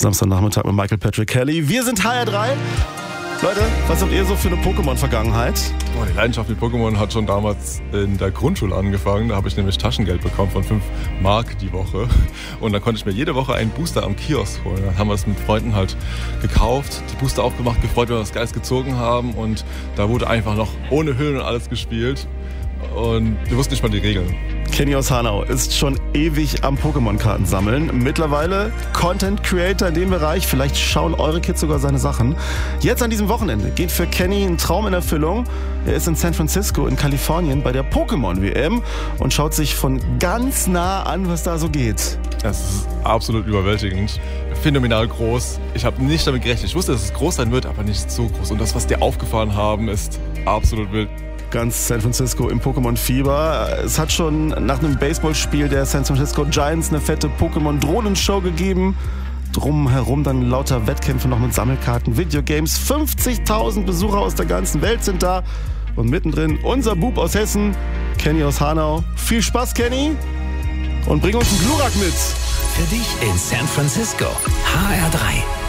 Samstagnachmittag mit Michael Patrick Kelly. Wir sind HR3. Leute, was habt ihr so für eine Pokémon-Vergangenheit? Die Leidenschaft mit Pokémon hat schon damals in der Grundschule angefangen. Da habe ich nämlich Taschengeld bekommen von 5 Mark die Woche. Und dann konnte ich mir jede Woche einen Booster am Kiosk holen. Dann haben wir es mit Freunden halt gekauft, die Booster aufgemacht, gefreut, wenn wir was Geiles gezogen haben. Und da wurde einfach noch ohne Hüllen und alles gespielt. Und wir wussten nicht mal die Regeln. Kenny aus Hanau ist schon ewig am Pokémon-Karten sammeln. Mittlerweile Content Creator in dem Bereich. Vielleicht schauen eure Kids sogar seine Sachen. Jetzt an diesem Wochenende geht für Kenny ein Traum in Erfüllung. Er ist in San Francisco in Kalifornien bei der Pokémon-WM und schaut sich von ganz nah an, was da so geht. Es ist absolut überwältigend. Phänomenal groß. Ich habe nicht damit gerechnet. Ich wusste, dass es groß sein wird, aber nicht so groß. Und das, was die aufgefahren haben, ist absolut wild. Ganz San Francisco im Pokémon-Fieber. Es hat schon nach einem Baseballspiel der San Francisco Giants eine fette Pokémon-Drohnenshow gegeben. Drumherum dann lauter Wettkämpfe noch mit Sammelkarten, Videogames. 50.000 Besucher aus der ganzen Welt sind da. Und mittendrin unser Bub aus Hessen, Kenny aus Hanau. Viel Spaß, Kenny. Und bring uns einen Glurak mit. Für dich in San Francisco. HR3.